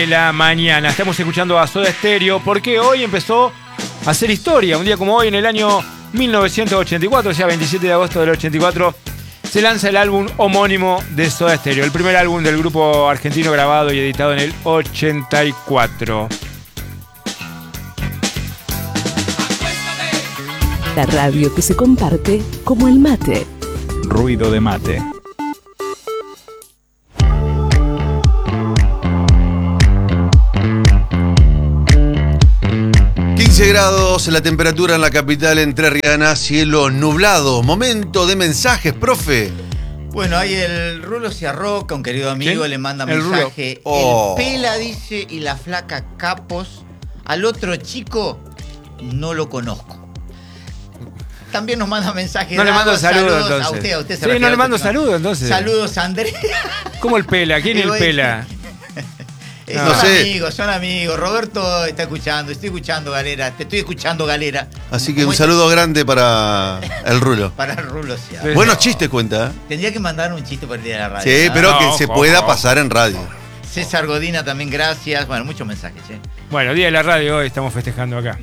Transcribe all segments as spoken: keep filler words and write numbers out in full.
La mañana. Estamos escuchando a Soda Stereo porque hoy empezó a hacer historia. Un día como hoy, en el año mil novecientos ochenta y cuatro, o sea, veintisiete de agosto del ochenta y cuatro, se lanza el álbum homónimo de Soda Stereo, el primer álbum del grupo argentino grabado y editado en el ochenta y cuatro. La radio que se comparte como el mate. Ruido de mate. quince grados la temperatura en la capital entrerriana, cielo nublado. Momento de mensajes, profe. Bueno, ahí el Rulo se arroca, un querido amigo, ¿Quién? le manda El mensaje. Rulo. Oh. El Pela dice y la flaca Capos. Al otro chico no lo conozco. También nos manda mensaje. No le mando saludos, saludos, entonces. a usted, a usted se Sí, refiere no a le otro mando chico. saludos, entonces. Saludos, Andrea. ¿Cómo el Pela? ¿Quién es el Pela? Eh, No. son No sé. amigos, son amigos. Roberto está escuchando, estoy escuchando, Galera. Te estoy escuchando, Galera. Así que Como un es- saludo grande para el Rulo. Para el Rulo, sí. Sí. Buenos chistes cuenta, ¿eh? Tendría que mandar un chiste por el día de la radio. Sí, ¿no? pero No, que se ojo, pueda ojo. pasar en radio. César Godina también, gracias. Bueno, muchos mensajes, ¿eh? Bueno, Día de la Radio hoy estamos festejando acá.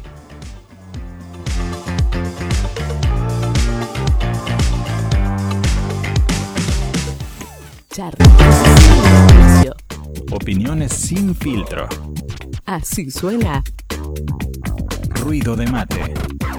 Charla sin juicio. Opiniones sin filtro. Así suena Ruido de mate.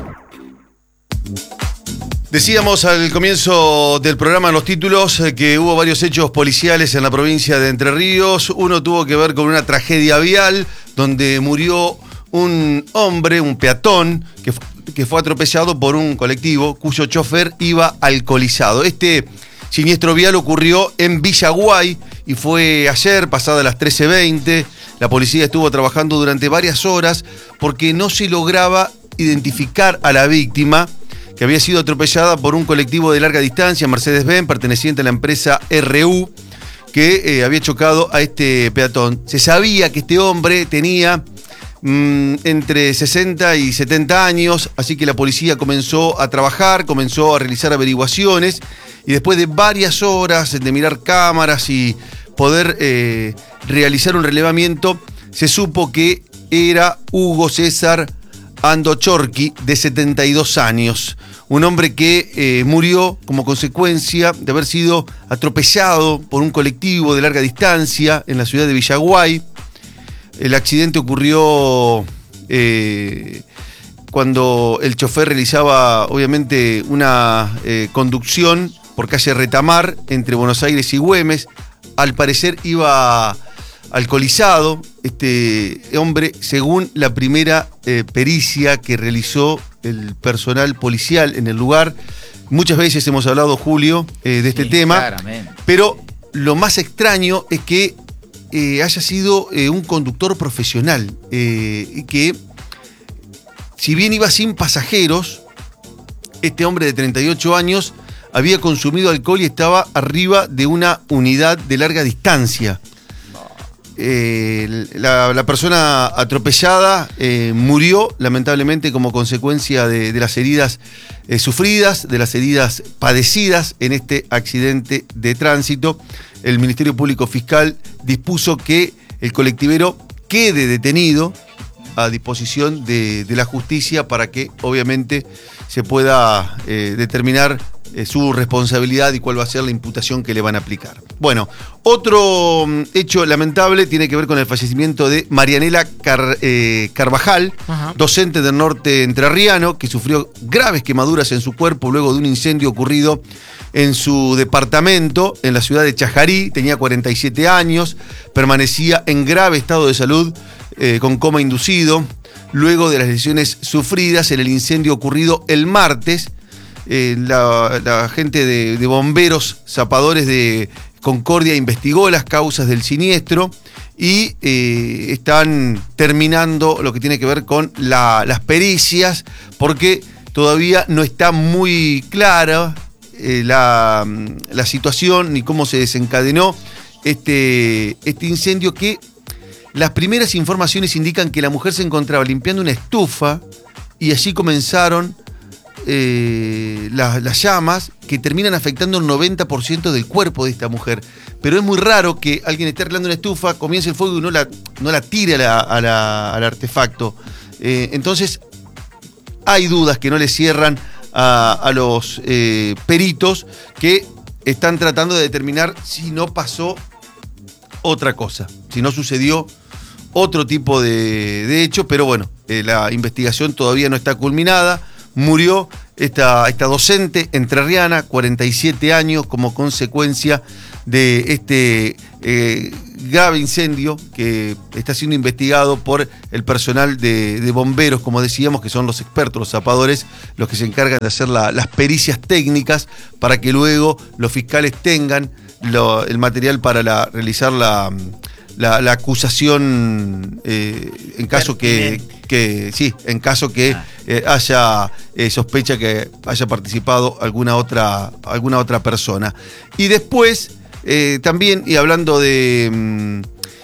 Decíamos al comienzo del programa en los títulos eh, que hubo varios hechos policiales en la provincia de Entre Ríos. Uno tuvo que ver con una tragedia vial donde murió un hombre, un peatón, que, fu- que fue atropellado por un colectivo cuyo chofer iba alcoholizado. Este siniestro vial ocurrió en Villaguay y fue ayer, pasadas las trece veinte. La policía estuvo trabajando durante varias horas porque no se lograba identificar a la víctima, que había sido atropellada por un colectivo de larga distancia, Mercedes-Benz, perteneciente a la empresa R U, que eh, había chocado a este peatón. Se sabía que este hombre tenía mm, entre sesenta y setenta años, así que la policía comenzó a trabajar, comenzó a realizar averiguaciones, y después de varias horas de mirar cámaras y poder eh, realizar un relevamiento, se supo que era Hugo César Andochorqui, de setenta y dos años. Un hombre que eh, murió como consecuencia de haber sido atropellado por un colectivo de larga distancia en la ciudad de Villaguay. El accidente ocurrió eh, cuando el chofer realizaba, obviamente, una eh, conducción por calle Retamar, entre Buenos Aires y Güemes. Al parecer iba alcoholizado este hombre, según la primera eh, pericia que realizó el personal policial en el lugar. Muchas veces hemos hablado, Julio, eh, de este Sí, tema, claramente. pero lo más extraño es que eh, haya sido eh, un conductor profesional, eh, y que, si bien iba sin pasajeros, este hombre de treinta y ocho años había consumido alcohol y estaba arriba de una unidad de larga distancia. Eh, la, la persona atropellada eh, murió lamentablemente como consecuencia de, de las heridas eh, sufridas, de las heridas padecidas en este accidente de tránsito. El Ministerio Público Fiscal dispuso que el colectivero quede detenido a disposición de, de la justicia para que obviamente se pueda eh, determinar eh, su responsabilidad y cuál va a ser la imputación que le van a aplicar. Bueno, otro mm, hecho lamentable tiene que ver con el fallecimiento de Marianela Car, eh, Carvajal, Ajá. docente del norte entrerriano, que sufrió graves quemaduras en su cuerpo luego de un incendio ocurrido en su departamento en la ciudad de Chajarí. Tenía cuarenta y siete años, permanecía en grave estado de salud, eh, con coma inducido, luego de las lesiones sufridas en el incendio ocurrido el martes. Eh, la, la gente de, de bomberos zapadores de Concordia investigó las causas del siniestro y eh, están terminando lo que tiene que ver con la, las pericias, porque todavía no está muy clara eh, la, la situación ni cómo se desencadenó este, este incendio, que las primeras informaciones indican que la mujer se encontraba limpiando una estufa y allí comenzaron eh, la, las llamas que terminan afectando el noventa por ciento del cuerpo de esta mujer. Pero es muy raro que alguien esté arreglando una estufa, comience el fuego y no la, no la tire a la, a la, al artefacto. Eh, entonces, hay dudas que no le cierran a, a los eh, peritos que están tratando de determinar si no pasó otra cosa, si no sucedió otro tipo de, de hecho, pero bueno, eh, la investigación todavía no está culminada. Murió esta, esta docente entrerriana, cuarenta y siete años, como consecuencia de este eh, grave incendio que está siendo investigado por el personal de, de bomberos, como decíamos, que son los expertos, los zapadores, los que se encargan de hacer la, las pericias técnicas para que luego los fiscales tengan lo, el material para la, realizar la... La, la acusación eh, en caso que, que sí, en caso que eh, haya eh, sospecha que haya participado alguna otra, alguna otra persona. Y después, eh, también, y hablando de,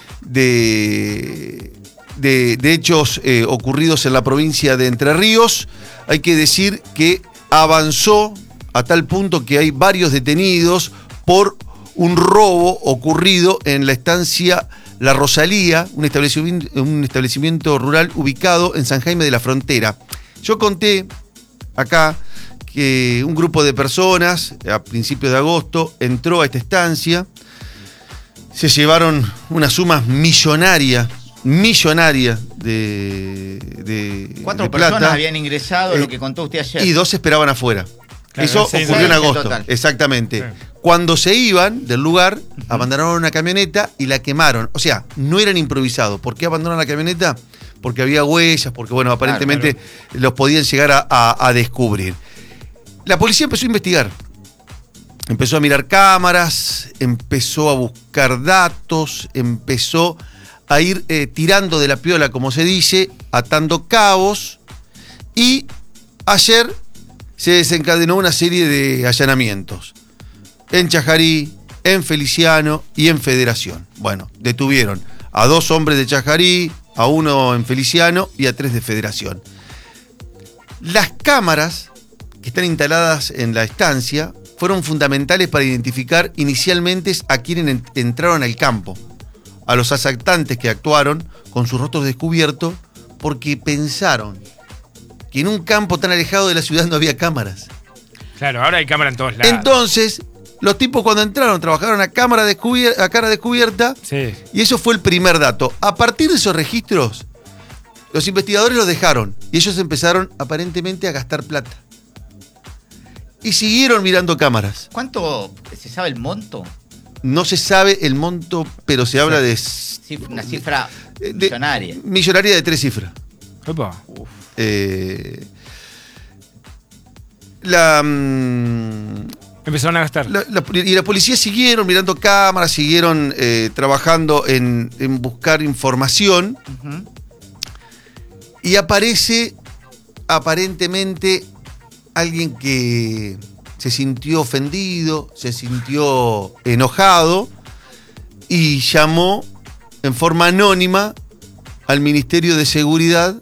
de, de, de hechos eh, ocurridos en la provincia de Entre Ríos, hay que decir que avanzó a tal punto que hay varios detenidos por un robo ocurrido en la estancia La Rosalía, un establecimiento, un establecimiento rural ubicado en San Jaime de la Frontera. Yo conté acá que un grupo de personas a principios de agosto entró a esta estancia, se llevaron una suma millonaria, millonaria de, de Cuatro de personas plata. habían ingresado, Eh, lo que contó usted ayer. Y dos esperaban afuera. Claro, Eso sí, ocurrió sí, en agosto. total. Exactamente. Sí. Cuando se iban del lugar, abandonaron una camioneta y la quemaron. O sea, no eran improvisados. ¿Por qué abandonaron la camioneta? Porque había huellas, porque, bueno, aparentemente Claro, los podían llegar a, a- a descubrir. La policía empezó a investigar. Empezó a mirar cámaras, empezó a buscar datos, empezó a ir eh, tirando de la piola, como se dice, atando cabos. Y ayer se desencadenó una serie de allanamientos en Chajarí, en Feliciano y en Federación. Bueno, detuvieron a dos hombres de Chajarí, a uno en Feliciano y a tres de Federación. Las cámaras que están instaladas en la estancia fueron fundamentales para identificar inicialmente a quienes en- entraron al campo, a los asaltantes que actuaron con sus rostros descubiertos porque pensaron que en un campo tan alejado de la ciudad no había cámaras. Claro, ahora hay cámara en todos lados. Entonces, los tipos cuando entraron trabajaron a, cámara descubier- a cara descubierta Sí. y eso fue el primer dato. A partir de esos registros, los investigadores los dejaron y ellos empezaron aparentemente a gastar plata. Y siguieron mirando cámaras. ¿Cuánto se sabe el monto? No se sabe el monto, pero se habla de, Cif- Una cifra de- millonaria. millonaria de tres cifras. Opa. Eh, la, mm, Empezaron a gastar. la- la- y la policía siguieron mirando cámaras, siguieron eh, trabajando en, en buscar información Ujú. y aparece aparentemente alguien que se sintió ofendido, se sintió enojado y llamó en forma anónima al Ministerio de Seguridad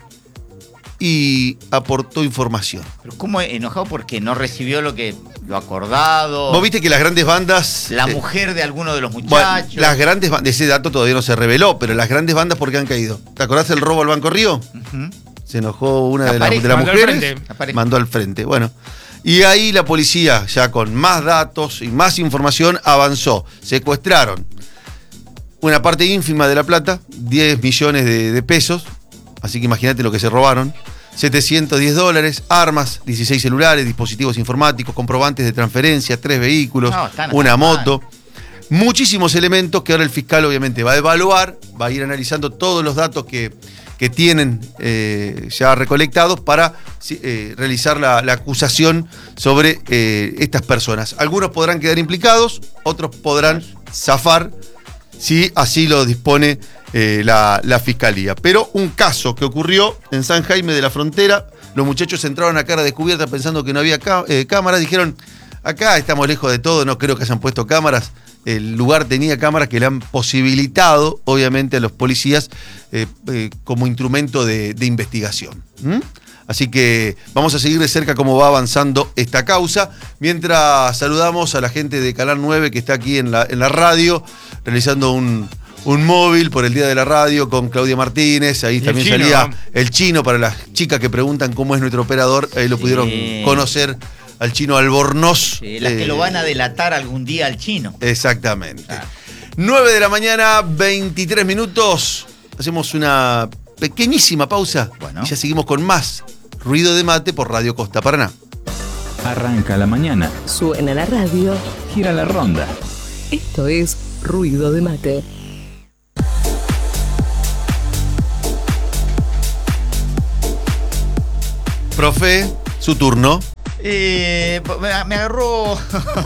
y aportó información. Pero ¿cómo enojado porque no recibió lo que lo acordado? Vos viste que las grandes bandas... La eh, mujer de alguno de los bueno, muchachos. las grandes bandas, ese dato todavía no se reveló, pero las grandes bandas, ¿por qué han caído? ¿Te acordás del robo al Banco Río? Ujú. Se enojó una La de, las- pareja. de las Mandó al mujeres, frente. La pareja. mandó al frente. Bueno, y ahí la policía, ya con más datos y más información, avanzó. Secuestraron una parte ínfima de la plata, diez millones de, de pesos, así que imagínate lo que se robaron. setecientos diez dólares, armas, dieciséis celulares, dispositivos informáticos, comprobantes de transferencia, tres vehículos, No, están- una están moto. Muchísimos elementos que ahora el fiscal obviamente va a evaluar, va a ir analizando todos los datos que, que tienen eh, ya recolectados para sí, eh, realizar la, la acusación sobre eh, estas personas. Algunos podrán quedar implicados, otros podrán zafar si así lo dispone eh, la, la fiscalía. Pero un caso que ocurrió en San Jaime de la Frontera, los muchachos entraron a cara descubierta pensando que no había cá- eh, cámaras, dijeron, acá estamos lejos de todo, no creo que hayan puesto cámaras. El lugar tenía cámaras que le han posibilitado, obviamente, a los policías eh, eh, como instrumento de, de investigación. ¿Mm? Así que vamos a seguir de cerca cómo va avanzando esta causa. Mientras saludamos a la gente de Canal nueve que está aquí en la, en la radio, realizando un, un móvil por el Día de la Radio con Claudia Martínez. Ahí Y también el chino, salía ¿no? el chino para las chicas que preguntan cómo es nuestro operador. Ahí lo Sí. pudieron conocer al chino Albornoz. Sí, las que Eh, lo van a delatar algún día al chino. Exactamente. Claro. nueve de la mañana, veintitrés minutos. Hacemos una pequeñísima pausa Bueno. y ya seguimos con más Ruido de Mate por Radio Costa Paraná. Arranca la mañana. Suena la radio. Gira la ronda. Esto es Ruido de Mate. Profe, su turno. Eh, me, me agarró.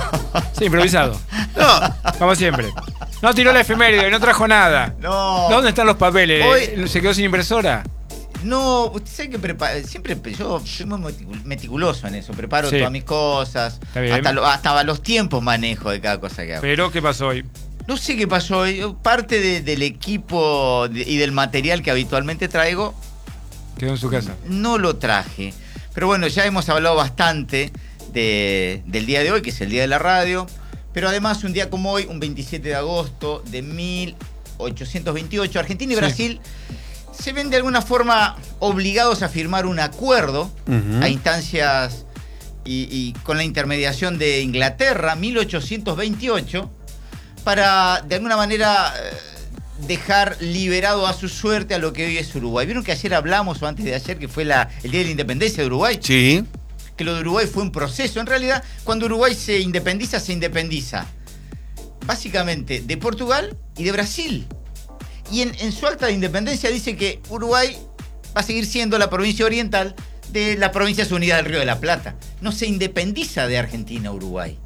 Sí, improvisado. No, Como siempre. No tiró la efeméride, no trajo nada. No. ¿Dónde están los papeles? Hoy- ¿Se quedó sin impresora? No, usted sabe que prepara, siempre yo soy muy meticul- meticuloso en eso. Preparo Sí. todas mis cosas. Está bien. Hasta, lo- hasta los tiempos manejo de cada cosa que hago. Pero, ¿qué pasó hoy? No sé qué pasó hoy. Parte de- del equipo de- y del material que habitualmente traigo, Quedó en su casa. no lo traje. Pero bueno, ya hemos hablado bastante de- del día de hoy, que es el Día de la Radio. Pero además, un día como hoy, un veintisiete de agosto de mil ochocientos veintiocho, Argentina y Sí. Brasil se ven de alguna forma obligados a firmar un acuerdo Ujú. a instancias y, y con la intermediación de Inglaterra, mil ochocientos veintiocho, para de alguna manera eh, dejar liberado a su suerte a lo que hoy es Uruguay. ¿Vieron que ayer hablamos, o antes de ayer, que fue la, el Día de la Independencia de Uruguay? sí. Que lo de Uruguay fue un proceso. En realidad, cuando Uruguay se independiza, se independiza básicamente de Portugal y de Brasil. Y en, en su acta de independencia dice que Uruguay va a seguir siendo la provincia oriental de las Provincias Unidas del Río de la Plata. No se independiza de Argentina Uruguay.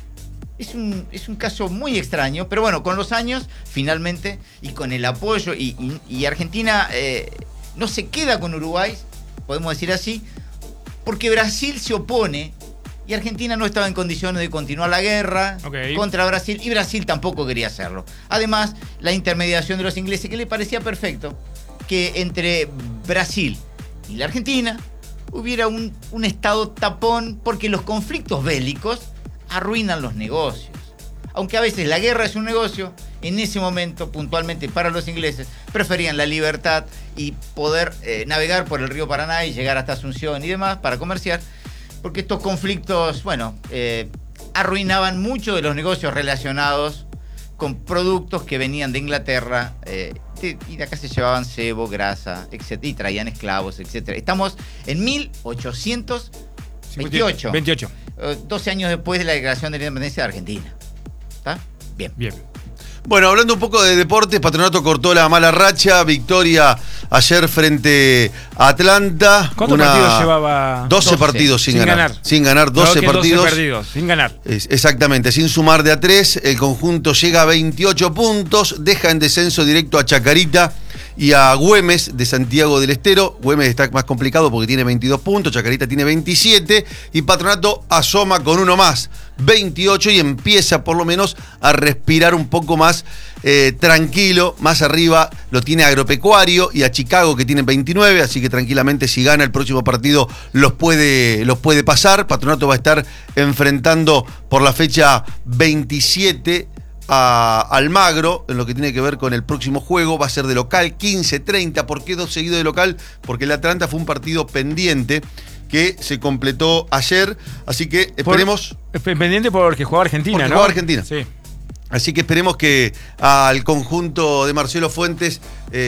Es un, es un caso muy extraño, pero bueno, con los años, finalmente, y con el apoyo, y, y- y Argentina eh, no se queda con Uruguay, podemos decir así, porque Brasil se opone y Argentina no estaba en condiciones de continuar la guerra Ok. contra Brasil, y Brasil tampoco quería hacerlo. Además, la intermediación de los ingleses, que le parecía perfecto que entre Brasil y la Argentina hubiera un, un estado tapón, porque los conflictos bélicos arruinan los negocios. Aunque a veces la guerra es un negocio, en ese momento, puntualmente para los ingleses, preferían la libertad y poder eh, navegar por el río Paraná y llegar hasta Asunción y demás para comerciar, porque estos conflictos, bueno, eh, arruinaban mucho de los negocios relacionados con productos que venían de Inglaterra, eh, de- y de acá se llevaban cebo, grasa, etcétera, y traían esclavos, etcétera. Estamos en mil ochocientos veintiocho. veintiocho. Eh, doce años después de la declaración de la independencia de Argentina. ¿Está? Bien. Bien. Bueno, hablando un poco de deportes, Patronato cortó la mala racha, victoria ayer frente a Atlanta. ¿Cuántos Una- partidos llevaba? doce, doce. partidos sin, Sin ganar. ganar. Sin ganar, Creo doce que partidos. doce perdidos, sin ganar. Es- exactamente, sin sumar de a tres, el conjunto llega a veintiocho puntos, deja en descenso directo a Chacarita y a Güemes de Santiago del Estero. Güemes está más complicado porque tiene veintidós puntos, Chacarita tiene veintisiete y Patronato asoma con uno más, veintiocho, y empieza por lo menos a respirar un poco más eh, tranquilo. Más arriba lo tiene Agropecuario y a Chicago, que tienen veintinueve, así que tranquilamente, si gana el próximo partido los puede, los puede pasar. Patronato va a estar enfrentando por la fecha veintisiete a Almagro, en lo que tiene que ver con el próximo juego. Va a ser de local, quince treinta. ¿Por qué dos seguidos de local? Porque el Atlanta fue un partido pendiente que se completó ayer, así que esperemos... Por, pendiente porque jugaba Argentina, Porque ¿no? jugaba Argentina. Sí. Así que esperemos que al conjunto de Marcelo Fuentes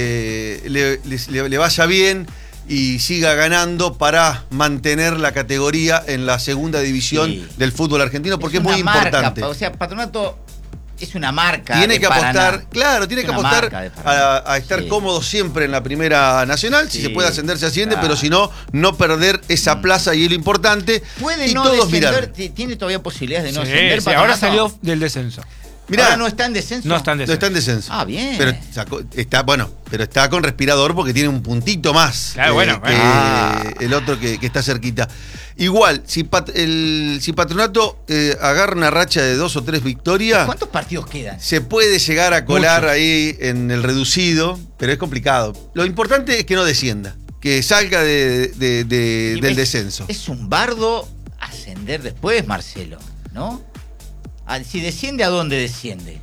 eh, le, le- le vaya bien y siga ganando para mantener la categoría en la segunda división Sí. del fútbol argentino, porque es, una muy marca, importante. o sea, Patronato es una marca. Tiene de que apostar, Paraná. claro, tiene Es que una apostar marca de Paraná. a, a estar Sí. cómodo siempre en la primera nacional. Si Sí, se puede ascender, se asciende, claro. pero si no, no perder esa plaza, y es lo importante. Puede y no todos descender, mirar. ti- tiene todavía posibilidades de no Sí, descender. sí, ahora Patronato. salió del descenso. Mirá, Ahora no está en descenso. No está en no descenso. está en descenso. Ah, bien. Pero sacó- está, bueno, pero está con respirador porque tiene un puntito más Claro, bueno, que bueno. Ah. el otro que, que está cerquita. Igual, si, Pat- el, si Patronato eh, agarra una racha de dos o tres victorias, ¿Cuántos partidos quedan? se puede llegar a colar Muchos. ahí en el reducido, pero es complicado. Lo importante es que no descienda. que salga de, de- de- Y del es- descenso. Es un bardo ascender después, Marcelo, ¿no? Ah, Si desciende, ¿a dónde desciende?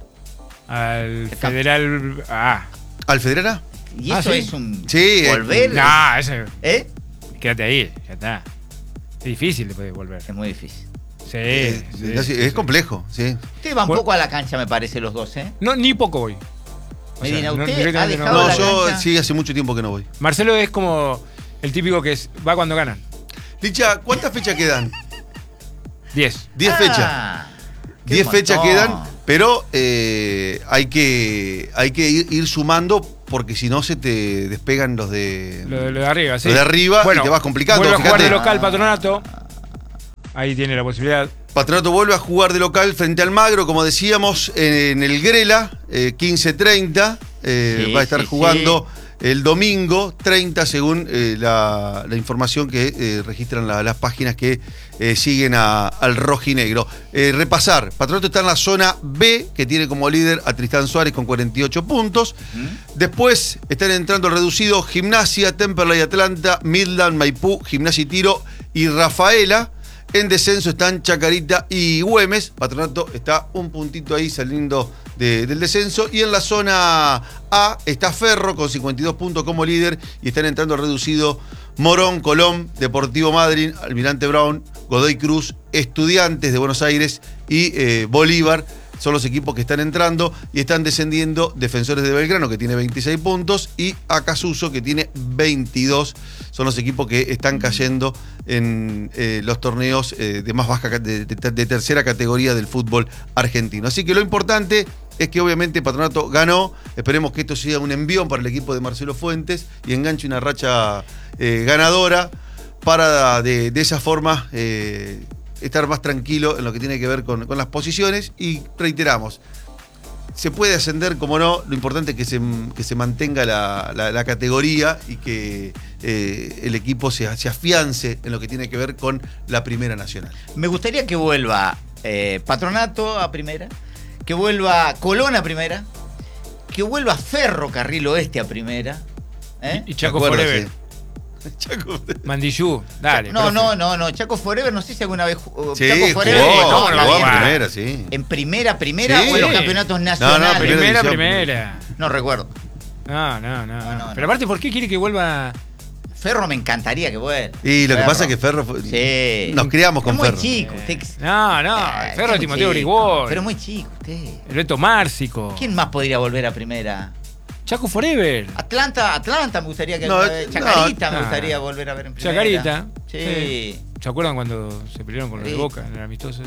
Al Está- Federal. Ah. ¿Al Federera? Y Ah, eso ¿sí? es un Sí, volver. No, ese. ¿Eh? Quédate ahí, ya está. Es difícil de poder volver. Es muy difícil. Sí. Eh, sí, es, sí, es sí. complejo, sí. Ustedes van Bueno. poco a la cancha, me parece, los dos, ¿eh? No, ni poco voy. O Medina, no, ¿usted directamente ha no. dejado No, la yo cancha? sí, hace mucho tiempo que no voy. Marcelo es como el típico que es, va cuando ganan. Licha, ¿cuántas fechas quedan? diez. Diez Ah, fechas. qué Diez fechas montón. quedan, pero eh, hay que, hay que ir, ir sumando porque si no se te despegan los de, Lo, de- lo de arriba, sí. los de arriba y te vas complicando. Vuelve a jugar de Fíjate, local Patronato. Ahí tiene la posibilidad. Patronato vuelve a jugar de local frente al Magro, como decíamos, en el Grela, eh, quince treinta. eh, Sí, va a estar sí, jugando el domingo treinta, según eh, la, la información que eh, registran la- las páginas que eh, siguen a- al rojinegro. Eh, repasar, Patronato está en la zona B, que tiene como líder a Tristán Suárez con cuarenta y ocho puntos. Después están entrando el reducido Gimnasia, Temperley Atlanta, Midland, Maipú, Gimnasia y Tiro y Rafaela. En descenso están Chacarita y Güemes. Patronato está un puntito ahí saliendo de- del descenso. Y en la zona A está Ferro con cincuenta y dos puntos como líder. Y están entrando el reducido Morón, Colón, Deportivo Madryn, Almirante Brown, Godoy Cruz, Estudiantes de Buenos Aires y eh, Bolívar. Son los equipos que están entrando y están descendiendo Defensores de Belgrano, que tiene veintiséis puntos, y Acasuso, que tiene veintidós. Son los equipos que están cayendo en eh, los torneos eh, de más baja, de, de- de tercera categoría del fútbol argentino. Así que lo importante es que obviamente Patronato ganó. Esperemos que esto sea un envión para el equipo de Marcelo Fuentes y enganche una racha eh, ganadora para de, de esa forma eh, estar más tranquilo en lo que tiene que ver con, con las posiciones. Y reiteramos, se puede ascender, como no, lo importante es que se, que se mantenga la, la- la categoría y que eh, el equipo se, se afiance en lo que tiene que ver con la Primera Nacional. Me gustaría que vuelva eh, Patronato a primera, que vuelva Colón a primera, que vuelva Ferro Carril Oeste a primera. ¿eh? Y Chaco ¿Te acuerdas, Forever. sí? Chaco. Mandillú, dale. No, profe. no, no, no. Chaco Forever, no sé si alguna vez jugó. Sí, Chaco jugó, Forever, no, jugó no, en no, no. primera, sí. ¿En primera, primera Sí. o en los campeonatos nacionales? No, no, Primera, división. primera. No recuerdo. No, no, no. No, no. no, Pero no. aparte, ¿por qué quiere que vuelva? Ferro me encantaría que vuelva. Y lo que Ferro. pasa es que Ferro fue- Sí. nos criamos con es muy Ferro. chico. Usted... No, no. Eh, Ferro de muy Timoteo chico. Grigol. Pero muy chico usted. El Beto Márcico. ¿Quién más podría volver a primera? Chaco Forever. Atlanta, Atlanta me gustaría que No, alguna vez- Chacarita no. me gustaría volver a ver en primera. Chacarita. Sí. ¿Se acuerdan cuando se pelearon con los de Sí. Boca en el amistosos?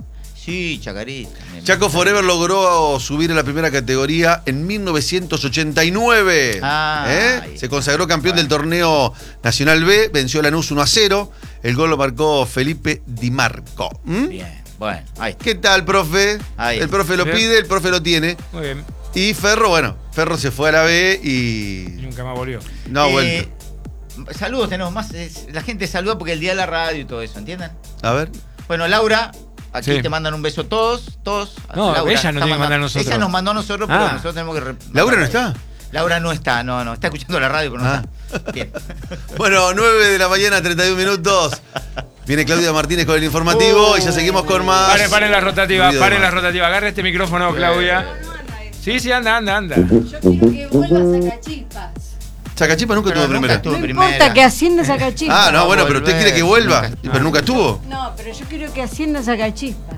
Sí, Chacarita. Me- Chaco me- Forever logró subir a la primera categoría en mil novecientos ochenta y nueve. Ah, ¿Eh? ahí Se está. consagró campeón Bueno. del torneo Nacional B, venció a Lanús uno a cero. El gol lo marcó Felipe Di Marco. ¿Mm? Bien, bueno, ahí está. ¿Qué tal, profe? Ahí. El profe lo Bien. pide, el profe lo tiene. Muy bien. Y Ferro, bueno, Ferro se fue a la B Y y nunca más volvió. no ha Eh, vuelto. Saludos tenemos más. es- la gente saluda porque el día de la radio y todo eso, ¿entienden? A ver. Bueno, Laura, aquí Sí. te mandan un beso todos, todos. No, Laura, ella nos está tiene que mandar a nosotros. Ella nos mandó a nosotros, pero Ah. nosotros tenemos que. re- ¿Laura no mandarle. está? Laura no está, no, no. Está escuchando la radio, pero no Ah. está. Bien. Bueno, nueve de la mañana, treinta y un minutos. Viene Claudia Martínez con el informativo Oh. y ya seguimos con más. Paren, paren la rotativa, Ruido de paren la mar. rotativa. Agarre este micrófono, Claudia. Sí, sí, anda, anda, anda. Yo quiero que vuelva Sacachispas. Chacachipa nunca Pero estuvo en nunca primera. estuvo en No primera. importa que ascienda Sacachispas. Ah, no, Va a bueno, pero usted volver. quiere que vuelva. Nunca- Pero nunca estuvo. No, pero yo quiero que ascienda Sacachispas.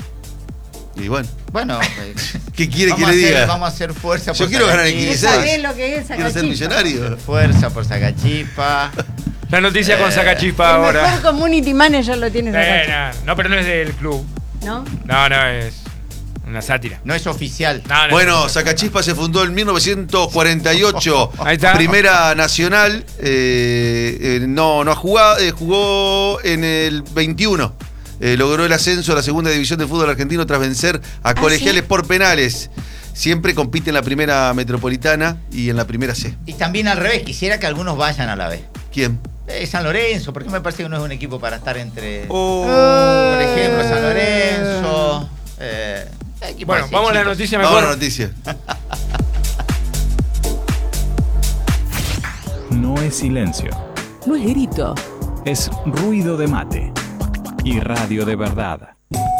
Y bueno, Bueno, pues, ¿qué quiere vamos que a le hacer- diga? Vamos a hacer fuerza Yo por quiero ganar en Sacachispa. quince seis. ¿Sabés lo que es Quiero ser Sacachispas? millonario. Fuerza por Sacachispa. La noticia con Sacachispa El ahora. mejor community manager lo tiene Eh, Sacachispas, no, no, pero no es del club. ¿no? No, no, es una sátira. No es oficial. No, no, Bueno, no. Sacachispa se fundó en mil novecientos cuarenta y ocho. Ahí está. Primera Nacional. eh, eh, no, no ha jugado, eh, jugó en el veintiuno. Eh, logró el ascenso a la segunda división del fútbol argentino tras vencer a Colegiales ¿sí? por penales. Siempre compite en la primera metropolitana y en la primera C. Y también al revés, quisiera que algunos vayan a la B. ¿Quién? Eh, San Lorenzo, porque me parece que no es un equipo para estar entre. Oh. Por ejemplo, San Lorenzo. Eh, equipos Bueno, así, vamos a la chicos. noticia Vamos a la mejor. noticia. no es silencio, No es grito. es ruido de mate y radio de verdad.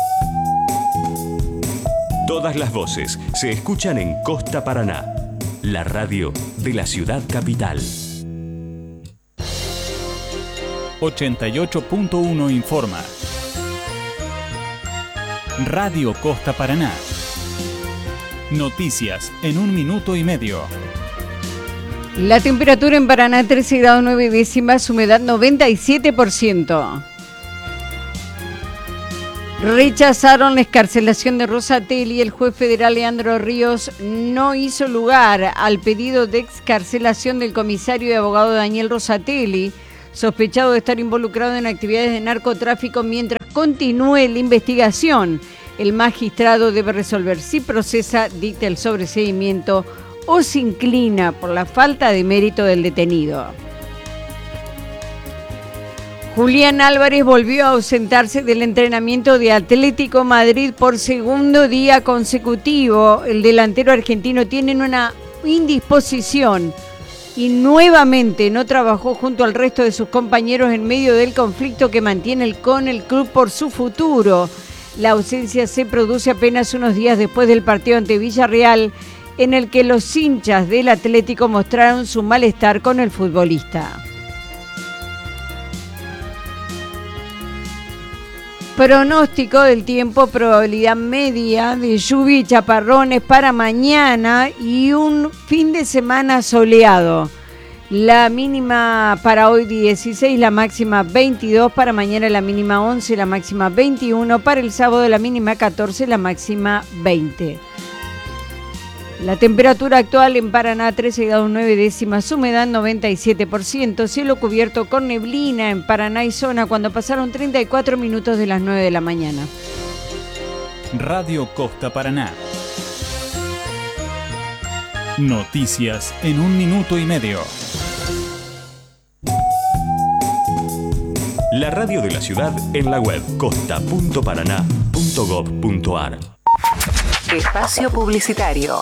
Todas las voces se escuchan en Costa Paraná, la radio de la ciudad capital. ochenta y ocho punto uno informa. Radio Costa Paraná. Noticias en un minuto y medio. La temperatura en Paraná trece grados nueve décimas, humedad noventa y siete por ciento. Rechazaron la excarcelación de Rosatelli. El juez federal Leandro Ríos no hizo lugar al pedido de excarcelación del comisario y abogado Daniel Rosatelli, sospechado de estar involucrado en actividades de narcotráfico mientras continúe la investigación. El magistrado debe resolver si procesa, dicta el sobreseimiento o se inclina por la falta de mérito del detenido. Julián Álvarez volvió a ausentarse del entrenamiento de Atlético Madrid por segundo día consecutivo. El delantero argentino tiene una indisposición y nuevamente no trabajó junto al resto de sus compañeros en medio del conflicto que mantiene el, con el club por su futuro. La ausencia se produce apenas unos días después del partido ante Villarreal, en el que los hinchas del Atlético mostraron su malestar con el futbolista. Pronóstico del tiempo, probabilidad media de lluvia y chaparrones para mañana y un fin de semana soleado. La mínima para hoy dieciséis, la máxima veintidós, para mañana la mínima once, la máxima veintiuno, para el sábado la mínima catorce, la máxima veinte. La temperatura actual en Paraná trece grados nueve décimas, humedad noventa y siete por ciento, cielo cubierto con neblina en Paraná y zona cuando pasaron treinta y cuatro minutos de las nueve de la mañana. Radio Costa Paraná. Noticias en un minuto y medio. La radio de la ciudad en la web costa punto paraná punto gov punto ar. Espacio publicitario.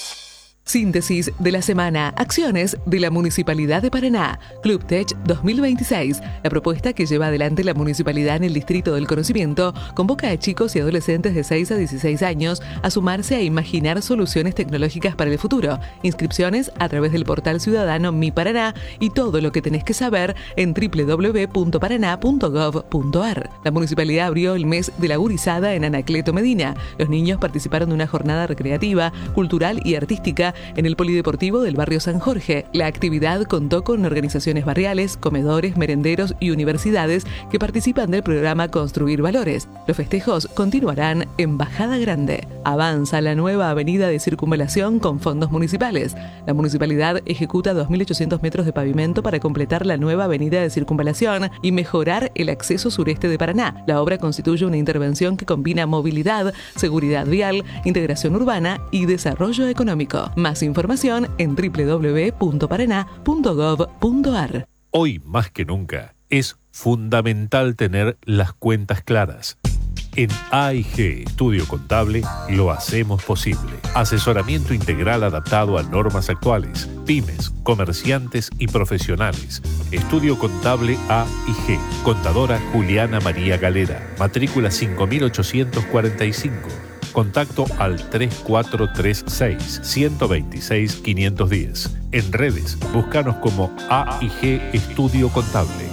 Síntesis de la semana. Acciones de la Municipalidad de Paraná. Club Tech dos mil veintiséis. La propuesta que lleva adelante la Municipalidad en el Distrito del Conocimiento convoca a chicos y adolescentes de seis a dieciséis años a sumarse a imaginar soluciones tecnológicas para el futuro. Inscripciones a través del portal ciudadano Mi Paraná y todo lo que tenés que saber en doble u doble u doble u punto paraná punto gov punto ar. La Municipalidad abrió el mes de la gurizada en Anacleto Medina. Los niños participaron de una jornada recreativa, cultural y artística en el Polideportivo del barrio San Jorge. La actividad contó con organizaciones barriales, comedores, merenderos y universidades que participan del programa Construir Valores. Los festejos continuarán en Bajada Grande. Avanza la nueva avenida de circunvalación con fondos municipales. La municipalidad ejecuta dos mil ochocientos metros de pavimento para completar la nueva avenida de circunvalación y mejorar el acceso sureste de Paraná. La obra constituye una intervención que combina movilidad, seguridad vial, integración urbana y desarrollo económico. Más información en doble u doble u doble u punto paraná punto gov punto ar. Hoy más que nunca es fundamental tener las cuentas claras. En A I G Estudio Contable lo hacemos posible. Asesoramiento integral adaptado a normas actuales, pymes, comerciantes y profesionales. Estudio Contable A I G. Contadora Juliana María Galera. Matrícula cinco mil ochocientos cuarenta y cinco. Contacto al tres cuatro tres seis, uno dos seis, cinco uno cero. En redes, búscanos como A I G Estudio Contable.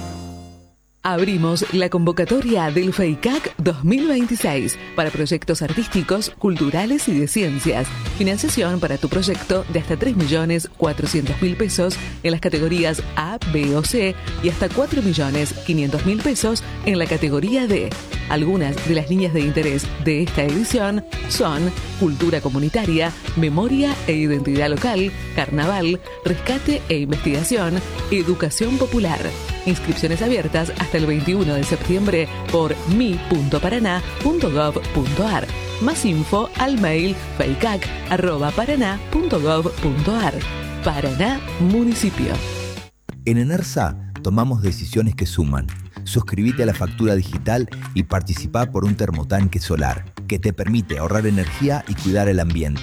Abrimos la convocatoria del FEICAC dos mil veintiséis para proyectos artísticos, culturales y de ciencias. Financiación para tu proyecto de hasta tres millones cuatrocientos mil pesos en las categorías A, B o C y hasta cuatro millones quinientos mil pesos en la categoría D. Algunas de las líneas de interés de esta edición son cultura comunitaria, memoria e identidad local, carnaval, rescate e investigación, educación popular. Inscripciones abiertas hasta el veintiuno de septiembre por mi punto paraná punto gov punto ar. Más info al mail feicac arroba paraná punto gov punto ar. Paraná Municipio. En ENERSA tomamos decisiones que suman. Suscríbete a la factura digital y participá por un termotanque solar que te permite ahorrar energía y cuidar el ambiente.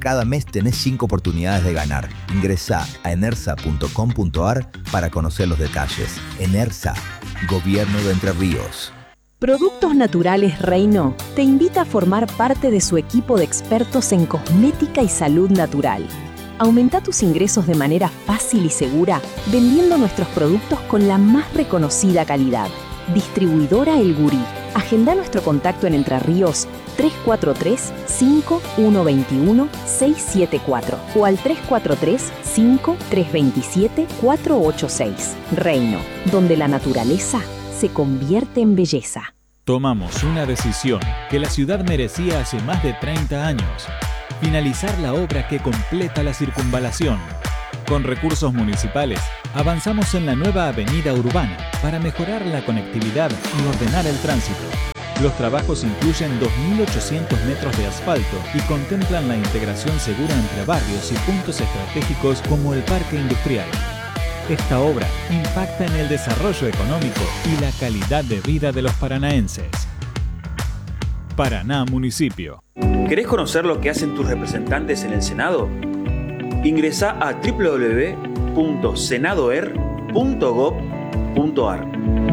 Cada mes tenés cinco oportunidades de ganar. Ingresá a enersa punto com punto ar para conocer los detalles. Enersa, Gobierno de Entre Ríos. Productos Naturales Reino te invita a formar parte de su equipo de expertos en cosmética y salud natural. Aumenta tus ingresos de manera fácil y segura vendiendo nuestros productos con la más reconocida calidad. Distribuidora El Gurí. Agenda nuestro contacto en Entre Ríos tres cuatro tres, cinco uno dos uno, seis siete cuatro o al tres cuatro tres, cinco tres dos siete, cuatro ocho seis. Reino, donde la naturaleza se convierte en belleza. Tomamos una decisión que la ciudad merecía hace más de treinta años. Finalizar la obra que completa la circunvalación. Con recursos municipales, avanzamos en la nueva avenida urbana para mejorar la conectividad y ordenar el tránsito. Los trabajos incluyen dos mil ochocientos metros de asfalto y contemplan la integración segura entre barrios y puntos estratégicos como el Parque Industrial. Esta obra impacta en el desarrollo económico y la calidad de vida de los paranaenses. Paraná Municipio. ¿Querés conocer lo que hacen tus representantes en el Senado? Ingresá a doble u doble u doble u punto senadoer punto gob punto ar.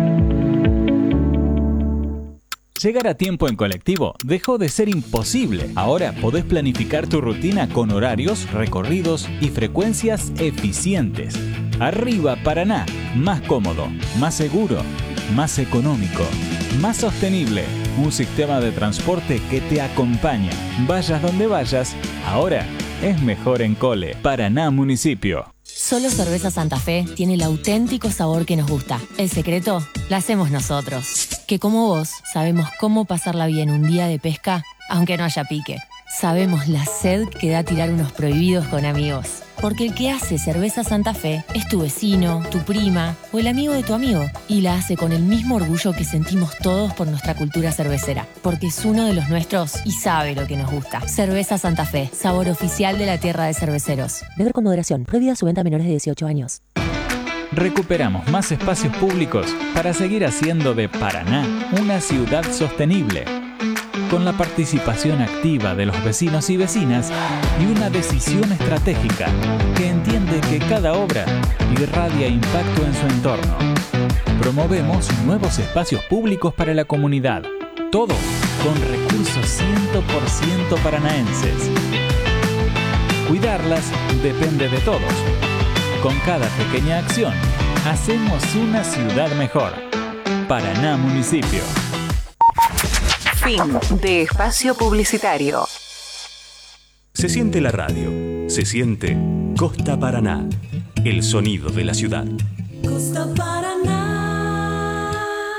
Llegar a tiempo en colectivo dejó de ser imposible. Ahora podés planificar tu rutina con horarios, recorridos y frecuencias eficientes. Arriba Paraná, más cómodo, más seguro, más económico, más sostenible. Un sistema de transporte que te acompaña. Vayas donde vayas, ahora es mejor en Cole. Paraná Municipio. Solo Cerveza Santa Fe tiene el auténtico sabor que nos gusta. El secreto lo hacemos nosotros. Que como vos sabemos cómo pasarla bien un día de pesca, aunque no haya pique. Sabemos la sed que da tirar unos prohibidos con amigos. Porque el que hace Cerveza Santa Fe es tu vecino, tu prima o el amigo de tu amigo. Y la hace con el mismo orgullo que sentimos todos por nuestra cultura cervecera. Porque es uno de los nuestros y sabe lo que nos gusta. Cerveza Santa Fe, sabor oficial de la tierra de cerveceros. Beber con moderación. Prohibida su venta a menores de dieciocho años. Recuperamos más espacios públicos para seguir haciendo de Paraná una ciudad sostenible. Con la participación activa de los vecinos y vecinas y una decisión estratégica que entiende que cada obra irradia impacto en su entorno. Promovemos nuevos espacios públicos para la comunidad, todo con recursos cien por ciento paranaenses. Cuidarlas depende de todos. Con cada pequeña acción, hacemos una ciudad mejor. Paraná Municipio. Fin de espacio publicitario. Se siente la radio, se siente Costa Paraná, el sonido de la ciudad. Costa Paraná.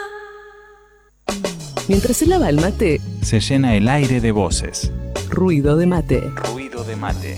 Mientras se lava el mate, se llena el aire de voces. Ruido de mate. Ruido de mate.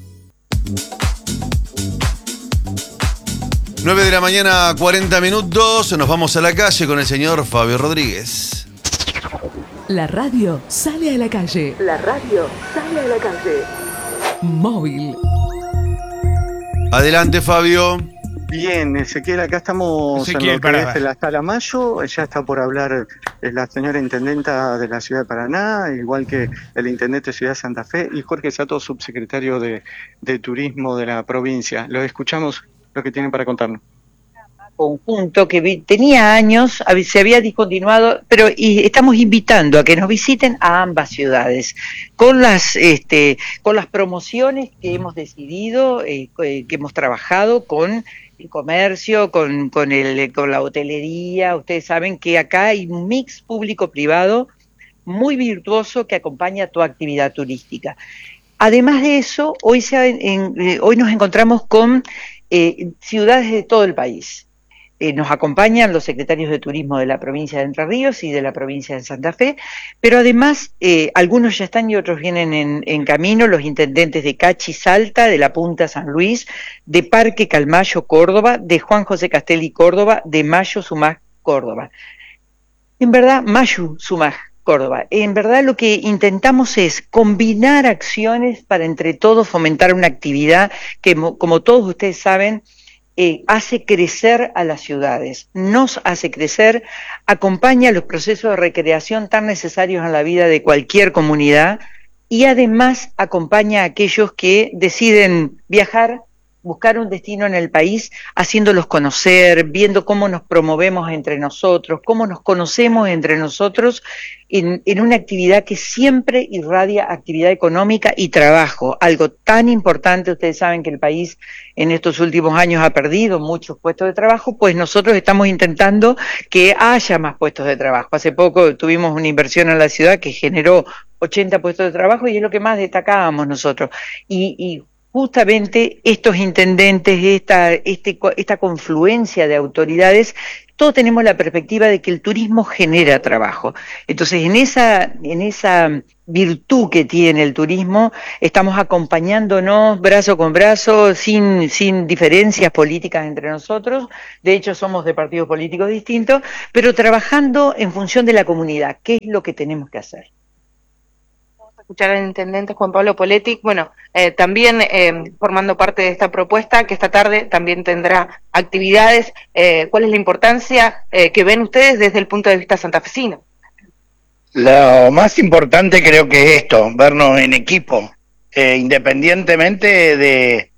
nueve de la mañana, cuarenta minutos. Nos vamos a la calle con el señor Fabio Rodríguez. La radio sale a la calle. La radio sale a la calle. Móvil. Adelante, Fabio. Bien, Ezequiel, acá estamos Ezequiel, en lo que para. es la Sala Mayo. Ya está por hablar la señora intendenta de la ciudad de Paraná, igual que el intendente de Ciudad Santa Fe, y Jorge Sato, subsecretario de, de Turismo de la provincia. Los escuchamos lo que tienen para contarnos. Conjunto que vi, tenía años, se había discontinuado, pero y estamos invitando a que nos visiten a ambas ciudades con las este con las promociones que hemos decidido, eh, que hemos trabajado con el comercio, con con el con la hotelería. Ustedes saben que acá hay un mix público-privado muy virtuoso que acompaña tu actividad turística. Además de eso, hoy se en, eh, hoy nos encontramos con eh, ciudades de todo el país. Eh, nos acompañan los secretarios de turismo de la provincia de Entre Ríos y de la provincia de Santa Fe, pero además eh, algunos ya están y otros vienen en, en camino, los intendentes de Cachi, Salta, de la Punta San Luis, de Parque Calmayo, Córdoba, de Juan José Castelli, Córdoba, de Mayo, Sumaj, Córdoba. En verdad, Mayo, Sumaj, Córdoba. En verdad lo que intentamos es combinar acciones para entre todos fomentar una actividad que, como todos ustedes saben, Eh, hace crecer a las ciudades, nos hace crecer, acompaña los procesos de recreación tan necesarios en la vida de cualquier comunidad, y además acompaña a aquellos que deciden viajar, buscar un destino en el país, haciéndolos conocer, viendo cómo nos promovemos entre nosotros, cómo nos conocemos entre nosotros en, en una actividad que siempre irradia actividad económica y trabajo, algo tan importante. Ustedes saben que el país en estos últimos años ha perdido muchos puestos de trabajo, pues nosotros estamos intentando que haya más puestos de trabajo. Hace poco tuvimos una inversión en la ciudad que generó ochenta puestos de trabajo y es lo que más destacábamos nosotros. Y, y justamente estos intendentes, esta, este, esta confluencia de autoridades, todos tenemos la perspectiva de que el turismo genera trabajo. Entonces, en esa, en esa virtud que tiene el turismo, estamos acompañándonos brazo con brazo, sin, sin diferencias políticas entre nosotros. De hecho, somos de partidos políticos distintos, pero trabajando en función de la comunidad. ¿Qué es lo que tenemos que hacer? Escuchar al intendente Juan Pablo Poletti, bueno, eh, también eh, formando parte de esta propuesta, que esta tarde también tendrá actividades. Eh, ¿Cuál es la importancia eh, que ven ustedes desde el punto de vista santafesino? Lo más importante creo que es esto, vernos en equipo, eh, independientemente de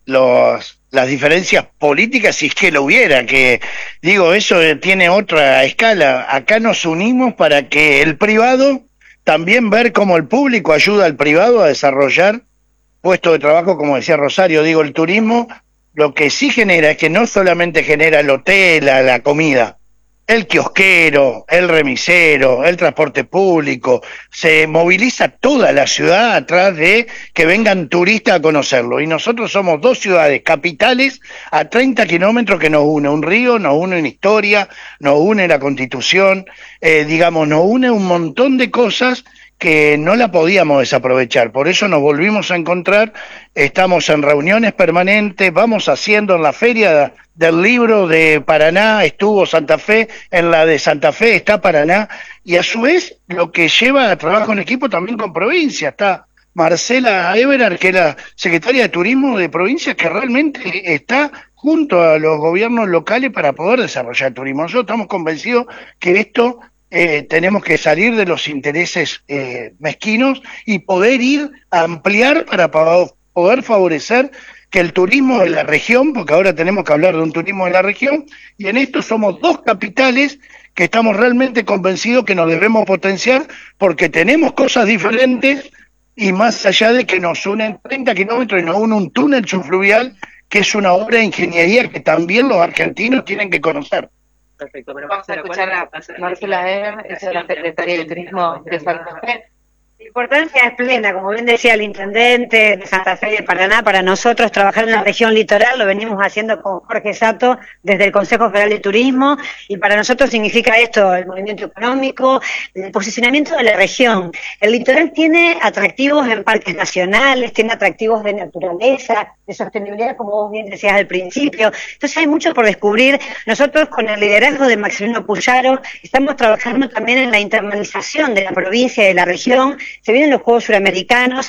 los, las diferencias políticas, si es que lo hubiera, que digo, eso tiene otra escala. Acá nos unimos para que el privado, también ver cómo el público ayuda al privado a desarrollar puestos de trabajo, como decía Rosario. Digo, el turismo lo que sí genera es que no solamente genera el hotel, la, la comida, el kiosquero, el remisero, el transporte público, se moviliza toda la ciudad atrás de que vengan turistas a conocerlo. Y nosotros somos dos ciudades capitales a treinta kilómetros que nos une un río, nos une una historia, nos une la Constitución, eh, digamos, nos une un montón de cosas que no la podíamos desaprovechar. Por eso nos volvimos a encontrar, estamos en reuniones permanentes, vamos haciendo en la feria del libro de Paraná, estuvo Santa Fe, en la de Santa Fe está Paraná, y a su vez lo que lleva a trabajo en equipo también con provincia, está Marcela Everard, que es la secretaria de Turismo de provincia, que realmente está junto a los gobiernos locales para poder desarrollar el turismo. Nosotros estamos convencidos que esto Eh, tenemos que salir de los intereses eh, mezquinos y poder ir a ampliar para poder favorecer que el turismo de la región, porque ahora tenemos que hablar de un turismo de la región, y en esto somos dos capitales que estamos realmente convencidos que nos debemos potenciar porque tenemos cosas diferentes y más allá de que nos unen treinta kilómetros y nos une un túnel subfluvial que es una obra de ingeniería que también los argentinos tienen que conocer. Perfecto, pero vamos a escuchar a Marcela Eber, es la secretaria de Turismo de Santa Fe. La importancia es plena, como bien decía el intendente de Santa Fe y de Paraná, para nosotros trabajar en la región litoral, lo venimos haciendo con Jorge Sato desde el Consejo Federal de Turismo, y para nosotros significa esto, el movimiento económico, el posicionamiento de la región. El litoral tiene atractivos en parques nacionales, tiene atractivos de naturaleza, de sostenibilidad, como vos bien decías al principio, entonces hay mucho por descubrir. Nosotros con el liderazgo de Maximiliano Puyaro estamos trabajando también en la internalización de la provincia y de la región. Se vienen los Juegos Suramericanos,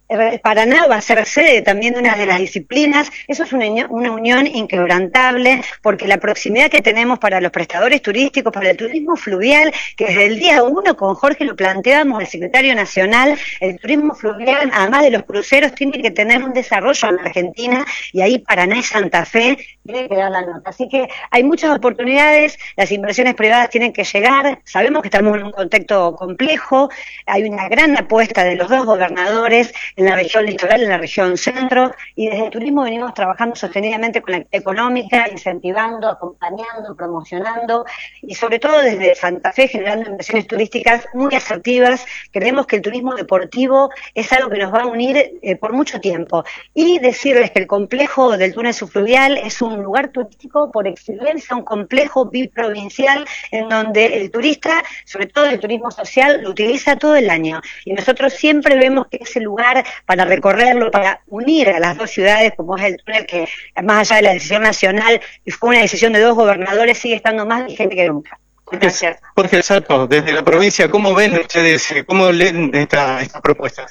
Paraná va a ser sede también de una de las disciplinas. Eso es una unión, una unión inquebrantable, porque la proximidad que tenemos para los prestadores turísticos, para el turismo fluvial, que desde el día uno con Jorge lo planteamos, el secretario nacional, el turismo fluvial, además de los cruceros, tiene que tener un desarrollo en la Argentina, y ahí Paraná y Santa Fe tienen que dar la nota. Así que hay muchas oportunidades, las inversiones privadas tienen que llegar, sabemos que estamos en un contexto complejo, hay una gran apuesta de los dos gobernadores en la región litoral, en la región centro, y desde el turismo venimos trabajando sostenidamente con la económica, incentivando, acompañando, promocionando, y sobre todo desde Santa Fe generando inversiones turísticas muy asertivas. Creemos que el turismo deportivo es algo que nos va a unir eh, por mucho tiempo, y decirles que el complejo del túnel subfluvial es un lugar turístico por excelencia, un complejo biprovincial en donde el turista, sobre todo el turismo social, lo utiliza todo el año, y nosotros siempre vemos que ese lugar para recorrerlo, para unir a las dos ciudades, como es el túnel, que más allá de la decisión nacional, y fue una decisión de dos gobernadores, sigue estando más vigente que nunca. Gracias. Jorge Sato, desde la provincia, ¿cómo ven ustedes, cómo leen esta, estas propuestas?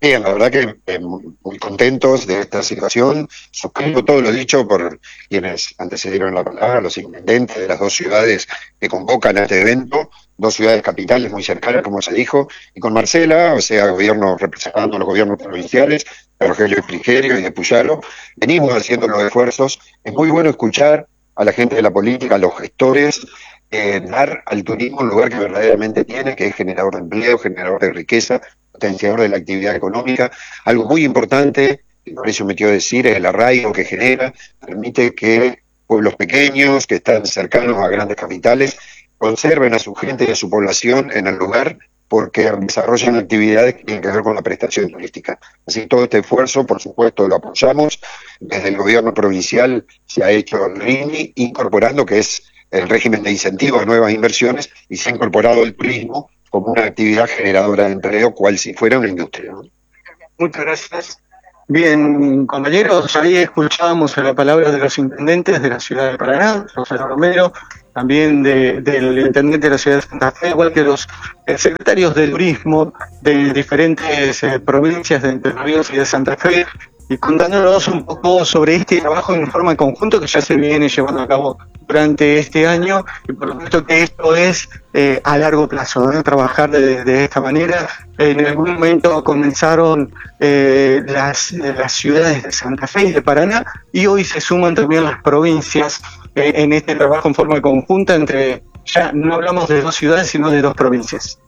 Bien, la verdad que eh, muy contentos de esta situación. Suscribo todo lo dicho por quienes antecedieron la palabra, los intendentes de las dos ciudades que convocan a este evento, dos ciudades capitales muy cercanas, como se dijo, y con Marcela, o sea, gobierno representando a los gobiernos provinciales, de Rogelio y Frigerio y de Puyaro, venimos haciendo los esfuerzos. Es muy bueno escuchar a la gente de la política, a los gestores, eh, dar al turismo un lugar que verdaderamente tiene, que es generador de empleo, generador de riqueza, potenciador de la actividad económica. Algo muy importante, y por eso me quiero decir, es el arraigo que genera, permite que pueblos pequeños, que están cercanos a grandes capitales, conserven a su gente y a su población en el lugar, porque desarrollan actividades que tienen que ver con la prestación turística. Así que todo este esfuerzo, por supuesto, lo apoyamos. Desde el gobierno provincial se ha hecho el R I N I, incorporando, que es el régimen de incentivos a nuevas inversiones, y se ha incorporado el turismo como una actividad generadora de empleo, cual si fuera una industria, ¿no? Muchas gracias. Bien, compañeros, ahí escuchábamos la palabra de los intendentes de la ciudad de Paraná, Rosario Romero, también de, del intendente de la ciudad de Santa Fe, igual que los eh, secretarios de turismo de diferentes eh, provincias de Entre Ríos y de Santa Fe, y contándonos un poco sobre este trabajo en forma conjunta que ya se viene llevando a cabo durante este año, y por supuesto que esto es eh, a largo plazo, ¿no? Trabajar de, de esta manera. En algún momento comenzaron eh, las, las ciudades de Santa Fe y de Paraná, y hoy se suman también las provincias eh, en este trabajo en forma conjunta entre, ya no hablamos de dos ciudades, sino de dos provincias.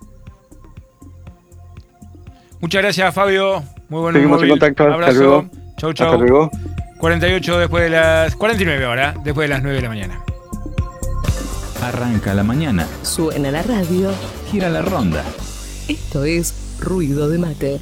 Muchas gracias, Fabio. Muy bueno. Seguimos en contacto. Un abrazo. Hasta luego. Chau, chau. Hasta luego. cuarenta y ocho después de las... cuarenta y nueve ahora, después de las nueve de la mañana. Arranca la mañana. Suena la radio. Gira la ronda. Esto es Ruido de Mate.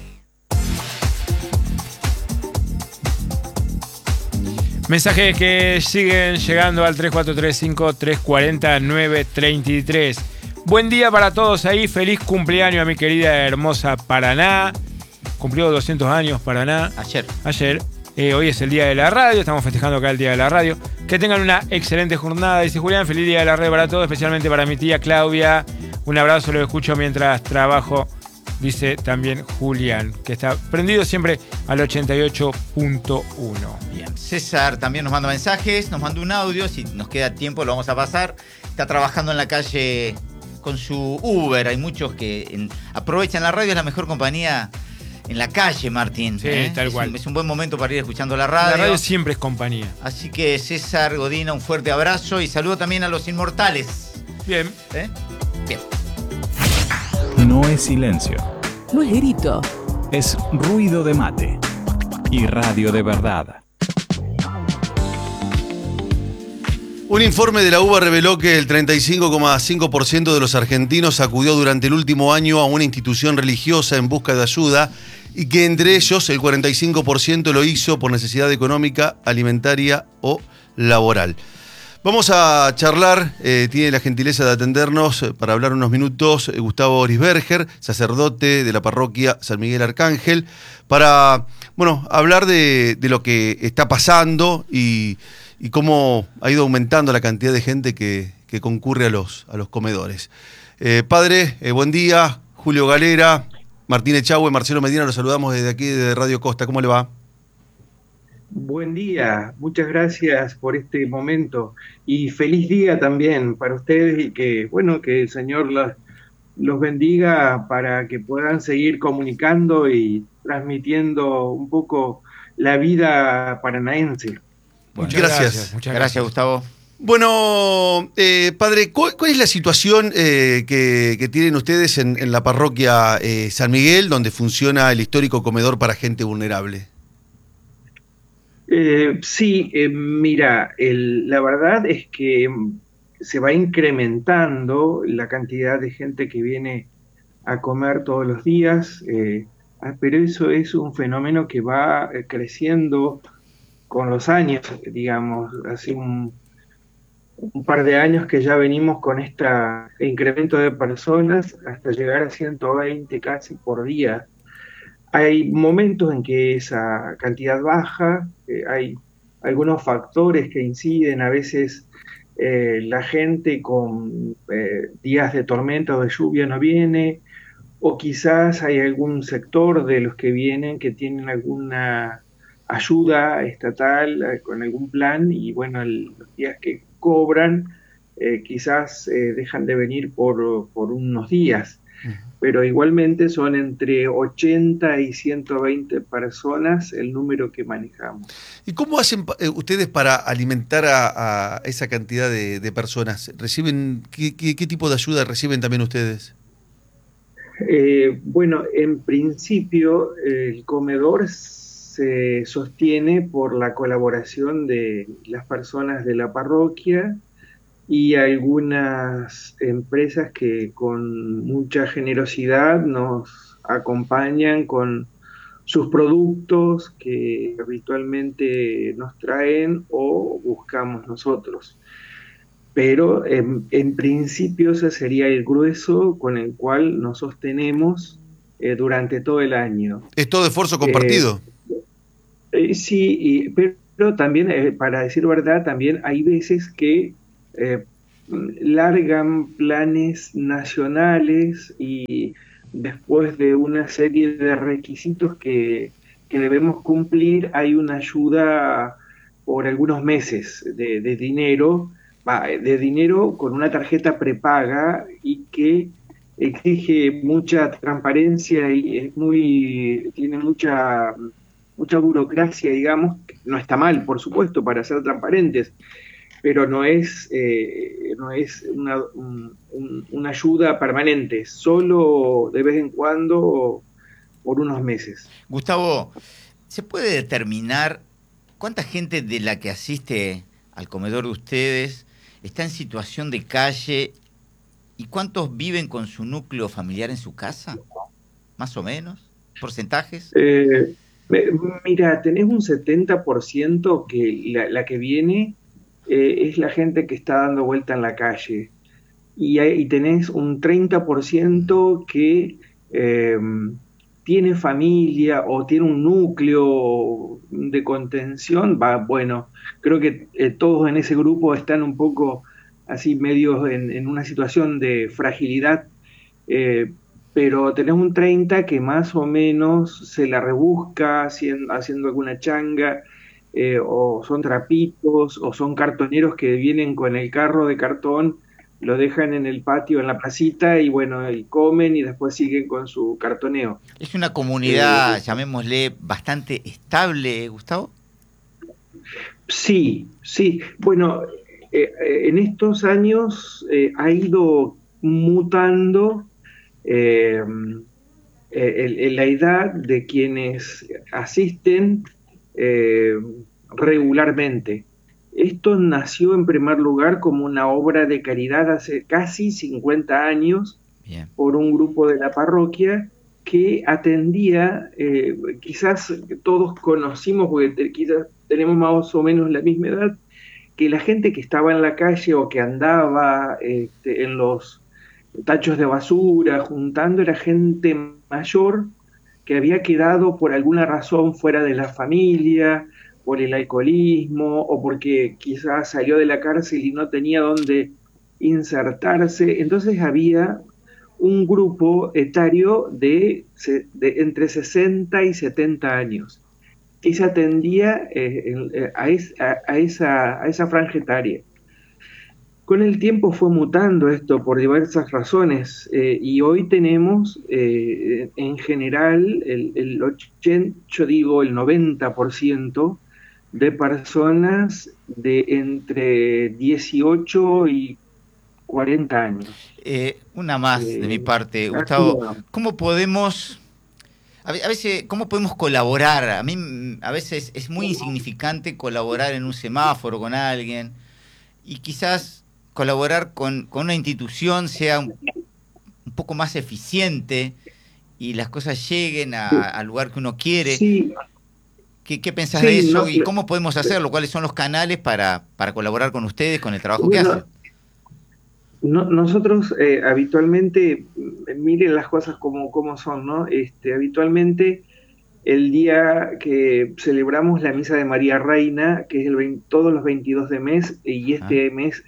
Mensajes que siguen llegando al tres cuatro tres cinco, tres cuatro cero, nueve tres tres. Buen día para todos ahí. Feliz cumpleaños a mi querida hermosa Paraná. Cumplió doscientos años Paraná. Ayer. Ayer. Eh, hoy es el Día de la Radio. Estamos festejando acá el Día de la Radio. Que tengan una excelente jornada. Dice Julián, feliz Día de la Radio para todos, especialmente para mi tía Claudia. Un abrazo, lo escucho mientras trabajo. Dice también Julián, que está prendido siempre al ochenta y ocho punto uno. Bien. César también nos manda mensajes, nos manda un audio. Si nos queda tiempo lo vamos a pasar. Está trabajando en la calle con su Uber. Hay muchos que en, aprovechan la radio, es la mejor compañía en la calle, Martín. Sí, ¿eh? tal es cual. Un, es un buen momento para ir escuchando la radio. La radio siempre es compañía. Así que César Godina, un fuerte abrazo y saludo también a los inmortales. Bien. ¿Eh? Bien. No es silencio. No es grito. Es ruido de mate. Y radio de verdad. Un informe de la U B A reveló que el treinta y cinco coma cinco por ciento de los argentinos acudió durante el último año a una institución religiosa en busca de ayuda y que entre ellos el cuarenta y cinco por ciento lo hizo por necesidad económica, alimentaria o laboral. Vamos a charlar, eh, tiene la gentileza de atendernos eh, para hablar unos minutos eh, Gustavo Orisberger, sacerdote de la parroquia San Miguel Arcángel, para, bueno, hablar de, de lo que está pasando y, y cómo ha ido aumentando la cantidad de gente que, que concurre a los, a los comedores. Eh, padre, eh, buen día. Julio Galera, Martín Echagüe, Marcelo Medina, los saludamos desde aquí, desde Radio Costa. ¿Cómo le va? Buen día, muchas gracias por este momento y feliz día también para ustedes y que, bueno, que el Señor los, los bendiga para que puedan seguir comunicando y transmitiendo un poco la vida paranaense. Muchas gracias. gracias. Muchas gracias, Gustavo. Bueno, eh, padre, ¿cuál, ¿cuál es la situación eh, que, que tienen ustedes en, en la parroquia eh, San Miguel, donde funciona el histórico comedor para gente vulnerable? Eh, sí, eh, mira, el, la verdad es que se va incrementando la cantidad de gente que viene a comer todos los días, eh, pero eso es un fenómeno que va creciendo con los años, digamos, hace un, un par de años que ya venimos con este incremento de personas hasta llegar a ciento veinte casi por día. Hay momentos en que esa cantidad baja, eh, hay algunos factores que inciden, a veces eh, la gente con eh, días de tormenta o de lluvia no viene, o quizás hay algún sector de los que vienen que tienen alguna ayuda estatal eh, con algún plan y bueno, el, los días que cobran eh, quizás eh, dejan de venir por, por unos días, uh-huh. Pero igualmente son entre ochenta y ciento veinte personas el número que manejamos. ¿Y cómo hacen eh, ustedes para alimentar a, a esa cantidad de, de personas? ¿Reciben qué, qué, qué tipo de ayuda reciben también ustedes? Eh, bueno, en principio el comedor se sostiene por la colaboración de las personas de la parroquia y algunas empresas que con mucha generosidad nos acompañan con sus productos que habitualmente nos traen o buscamos nosotros. Pero en, en principio ese sería el grueso con el cual nos sostenemos eh, durante todo el año. ¿Es todo esfuerzo compartido? Eh, eh, sí, y, pero también, eh, para decir verdad, también hay veces que eh, largan planes nacionales y después de una serie de requisitos que, que debemos cumplir, hay una ayuda por algunos meses de, de dinero, de dinero con una tarjeta prepaga y que exige mucha transparencia y es muy tiene mucha mucha burocracia, digamos. No está mal, por supuesto, para ser transparentes, pero no es eh, no es una, un, un, una ayuda permanente, solo de vez en cuando por unos meses. Gustavo, ¿se puede determinar cuánta gente de la que asiste al comedor de ustedes está en situación de calle y cuántos viven con su núcleo familiar en su casa? ¿Más o menos? ¿Porcentajes? Eh, mira, tenés un setenta por ciento que la, la que viene eh, es la gente que está dando vuelta en la calle. Y, hay, y tenés un treinta por ciento que eh, tiene familia o tiene un núcleo de contención. Va, bueno, creo que eh, todos en ese grupo están un poco así medios en, en una situación de fragilidad, eh, pero tenés un treinta que más o menos se la rebusca haciendo, haciendo alguna changa, eh, o son trapitos, o son cartoneros que vienen con el carro de cartón, lo dejan en el patio, en la placita, y bueno, y comen y después siguen con su cartoneo. ¿Es una comunidad, eh, llamémosle, bastante estable, Gustavo? Sí, sí. Bueno, eh, en estos años eh, ha ido mutando eh, el, el, la edad de quienes asisten eh, regularmente. Esto nació en primer lugar como una obra de caridad hace casi cincuenta años. Bien. Por un grupo de la parroquia que atendía, eh, quizás todos conocimos, porque te, quizás tenemos más o menos la misma edad, que la gente que estaba en la calle o que andaba este, en los tachos de basura juntando era gente mayor que había quedado por alguna razón fuera de la familia, por el alcoholismo o porque quizás salió de la cárcel y no tenía dónde insertarse. Entonces había un grupo etario de, de entre sesenta y setenta años que se atendía eh, a, es, a, a, esa, a esa franja etaria. Con el tiempo fue mutando esto por diversas razones eh, y hoy tenemos eh, en general el, el ochenta, yo digo el noventa por ciento de personas de entre dieciocho y cuarenta años. Eh, una más eh, de mi parte, Gustavo. ¿Cómo podemos, a veces, cómo podemos colaborar? A mí a veces es muy insignificante colaborar en un semáforo con alguien y quizás colaborar con, con una institución sea un, un poco más eficiente y las cosas lleguen a, al lugar que uno quiere. Sí. ¿Qué, qué pensás sí, de eso no, y cómo podemos hacerlo? ¿Cuáles son los canales para, para colaborar con ustedes, con el trabajo bueno, que hacen? No, nosotros eh, habitualmente, miren las cosas como, como son, ¿no? Este, habitualmente el día que celebramos la misa de María Reina, que es el veinte, todos los veintidós de mes, y este ah. mes